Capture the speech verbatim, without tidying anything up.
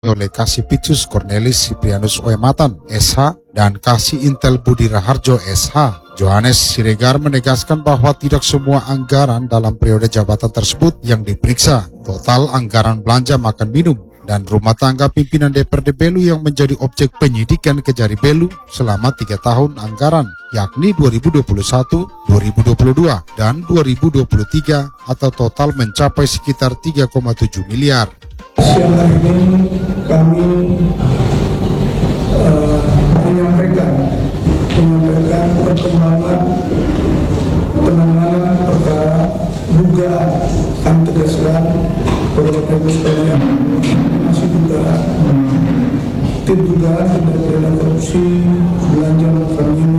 oleh Kasipitsus Cornelis Siprianus Oematan, S H, dan Kasih Intel Budi Raharjo, S H. Johannes Siregar menegaskan bahwa tidak semua anggaran dalam periode jabatan tersebut yang diperiksa. Total anggaran belanja makan minum dan rumah tangga pimpinan D P R D Belu yang menjadi objek penyidikan Kejari Belu selama tiga tahun anggaran, yakni dua ribu dua puluh satu, dua ribu dua puluh dua, dan dua ribu dua puluh tiga, atau total mencapai sekitar tiga koma tujuh miliar. Siang hari ini kami uh, menyampaikan menyampaikan perkembangan penanganan perkara dugaan anti-kesusilaan beberapa sekalian, masih dugaan tim dugaan tindak pidana korupsi